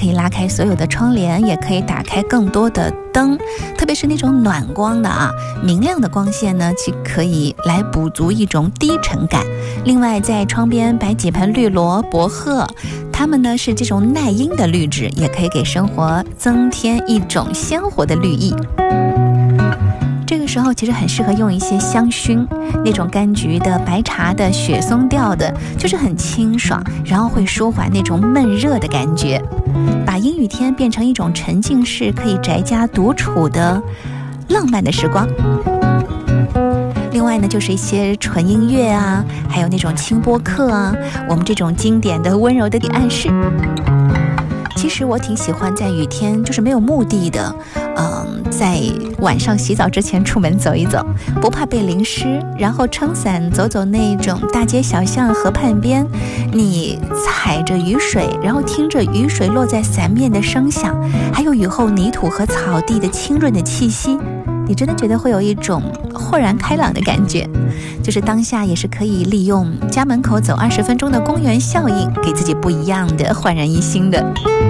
可以拉开所有的窗帘，也可以打开更多的灯，特别是那种暖光的明亮的光线呢，既可以来补足一种低沉感。另外在窗边摆几盆绿萝、薄荷，它们呢是这种耐阴的绿植，也可以给生活增添一种鲜活的绿意。这个时候其实很适合用一些香薰，那种柑橘的、白茶的、雪松调的，就是很清爽，然后会舒缓那种闷热的感觉，把阴雨天变成一种沉浸式可以宅家独处的浪漫的时光。另外呢，就是一些纯音乐还有那种轻播客我们这种经典的温柔的暗示。其实我挺喜欢在雨天就是没有目的的在晚上洗澡之前出门走一走，不怕被淋湿，然后撑伞走走那种大街小巷、河畔边，你踩着雨水，然后听着雨水落在伞面的声响，还有雨后泥土和草地的清润的气息，你真的觉得会有一种豁然开朗的感觉。就是当下也是可以利用家门口走20分钟的公园效应，给自己不一样的焕然一新的。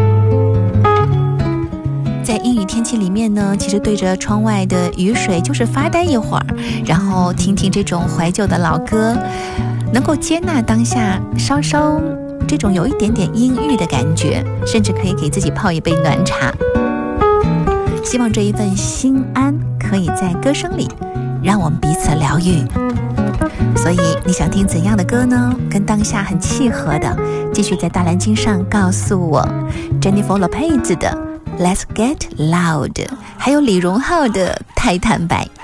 在阴雨天气里面呢，其实对着窗外的雨水就是发呆一会儿，然后听听这种怀旧的老歌，能够接纳当下稍稍这种有一点点阴郁的感觉，甚至可以给自己泡一杯暖茶。希望这一份心安可以在歌声里让我们彼此疗愈。所以你想听怎样的歌呢？跟当下很契合的，继续在大蓝鲸上告诉我。 Jennifer Lopez 的 Let's Get Loud， 还有李荣浩的太坦白。